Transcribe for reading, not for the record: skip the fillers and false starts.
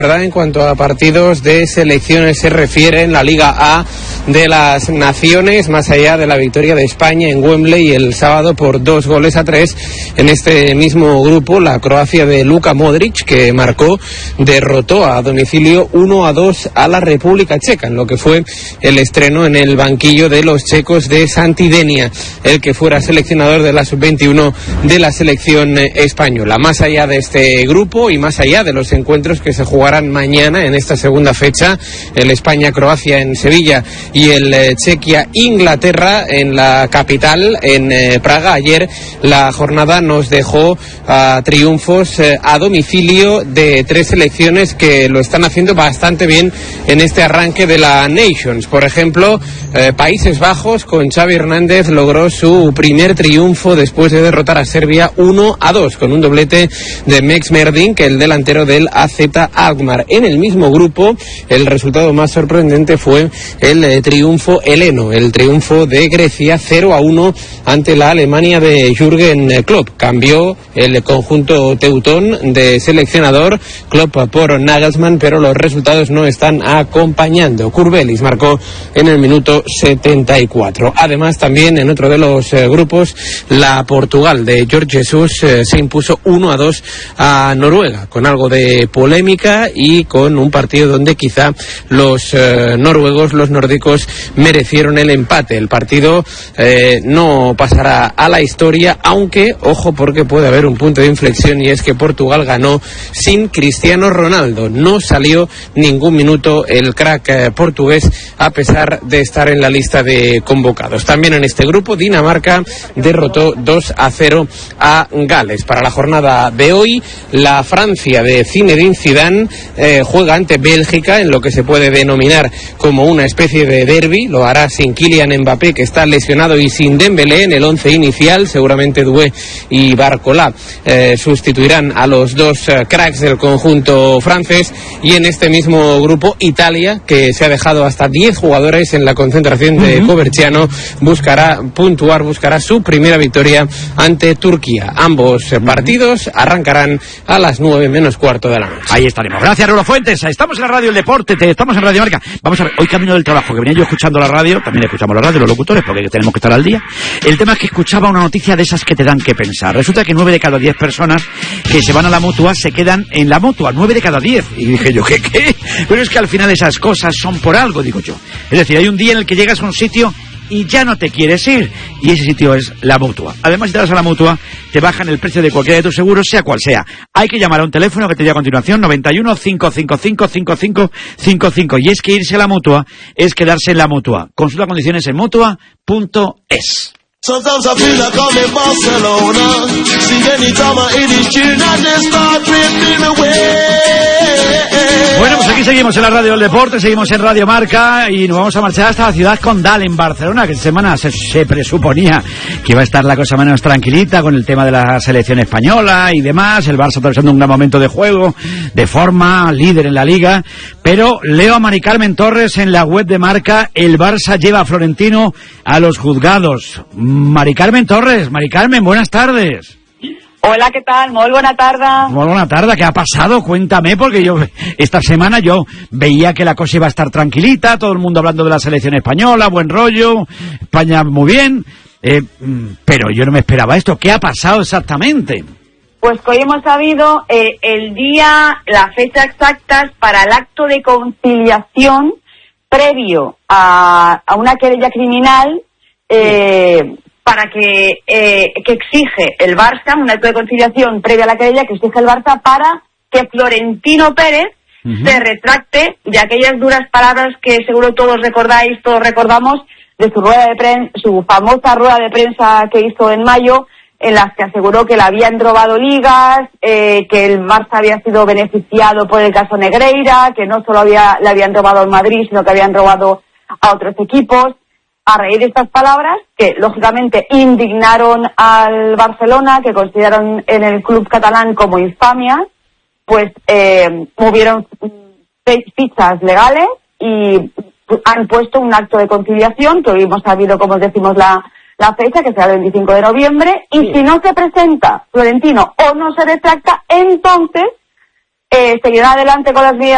¿Verdad? En cuanto a partidos de selecciones se refiere, en la Liga A de las Naciones, más allá de la victoria de España en Wembley el sábado por 2-3, en este mismo grupo la Croacia de Luka Modric, que derrotó a domicilio 1-2 a la República Checa, en lo que fue el estreno en el banquillo de los checos de Santi Denia, el que fuera seleccionador de la sub-21 de la selección española. Más allá de este grupo y más allá de los encuentros que se jugarán mañana en esta segunda fecha, el España-Croacia en Sevilla y el Chequia-Inglaterra en la capital, en Praga. Ayer la jornada nos dejó triunfos a domicilio de tres selecciones que lo están haciendo bastante bien en este arranque de la Nations. Por ejemplo, Países Bajos con Xavi Hernández logró su primer triunfo después de derrotar a Serbia 1-2 con un doblete de Mex Merdink, el delantero del AZ Alkmaar. En el mismo grupo, el resultado más sorprendente fue el triunfo heleno, el triunfo de Grecia 0-1 ante la Alemania de Jürgen Klopp. Cambió el conjunto teutón de seleccionador Klopp por Nagelsmann, pero los resultados no están acompañando. Curbelis marcó en el minuto 74. Además, también en otro de los grupos, la Portugal de Jorge Jesus se impuso 1-2 a Noruega, con algo de polémica y con un partido donde quizá los noruegos, los nórdicos, merecieron el empate. El partido no pasará a la historia, aunque, ojo, porque puede haber un punto de inflexión, y es que Portugal ganó sin Cristiano Ronaldo. No salió ningún minuto el crack portugués, a pesar de estar en la lista de convocados. También en este grupo, Dinamarca derrotó 2-0 a Gales. Para la jornada de hoy, la Francia de Zinedine Zidane juega ante Bélgica en lo que se puede denominar como una especie de derbi. Lo hará sin Kylian Mbappé, que está lesionado, y sin Dembélé en el once inicial. Seguramente Doué y Barcola sustituirán a los dos cracks del conjunto francés. Y en este mismo grupo, Italia, que se ha dejado hasta 10 jugadores en la concentración de Coverciano, buscará puntuar, buscará su primera victoria ante Turquía. Ambos partidos arrancarán a las 9 menos cuarto de la noche. Ahí estaremos. Gracias, Rulo Fuentes. Estamos en la radio El Deporte, estamos en Radio Marca. Vamos a ver, hoy camino del trabajo, que venía yo escuchando la radio, también escuchamos la radio, los locutores, porque tenemos que estar al día. El tema es que escuchaba una noticia de esas que te dan que pensar. Resulta que 9 de cada 10 personas que se van a la Mutua se quedan en la Mutua, 9 de cada 10. Y dije yo, ¿qué? Pero es que al final esas cosas son por algo, digo yo. Es decir, hay un día en el que llegas a un sitio y ya no te quieres ir, y ese sitio es la Mutua. Además, si te vas a la Mutua, te bajan el precio de cualquiera de tus seguros, sea cual sea. Hay que llamar a un teléfono que te diga a continuación, 91 555 5555, y es que irse a la Mutua es quedarse en la Mutua. Consulta condiciones en mutua.es. Sometimes I feel like I'm in Barcelona. See anytime I hear these tunes, I just start drifting away. Bueno, pues aquí seguimos en la radio del deporte, seguimos en Radio Marca y nos vamos a marchar hasta la ciudad condal, en Barcelona, que esta semana se presuponía que iba a estar la cosa menos tranquilita con el tema de la selección española y demás. El Barça atravesando un gran momento de juego, de forma, líder en la Liga, pero leo a Mari Carmen Torres en la web de Marca: el Barça lleva a Florentino a los juzgados. Mari Carmen Torres, Mari Carmen, buenas tardes. Hola, ¿qué tal? Muy buena tarde. Muy buena tarde, ¿qué ha pasado? Cuéntame, porque yo esta semana yo veía que la cosa iba a estar tranquilita, todo el mundo hablando de la selección española, buen rollo, España muy bien, pero yo no me esperaba esto. ¿Qué ha pasado exactamente? Pues que hoy hemos sabido el día, la fecha exacta para el acto de conciliación previo a una querella criminal para que exige el Barça, un acto de conciliación previa a la querella que exige el Barça para que Florentino Pérez se retracte de aquellas duras palabras que seguro todos recordáis, todos recordamos, de su rueda de prensa, su famosa rueda de prensa que hizo en mayo, en las que aseguró que le habían robado ligas, que el Barça había sido beneficiado por el caso Negreira, que no solo le habían robado al Madrid, sino que habían robado a otros equipos. A raíz de estas palabras, que lógicamente indignaron al Barcelona, que consideraron en el club catalán como infamia, pues movieron fichas legales y han puesto un acto de conciliación, que hoy hemos sabido, como os decimos, la fecha, que será el 25 de noviembre, y si no se presenta Florentino o no se retracta, entonces seguirá adelante con las medidas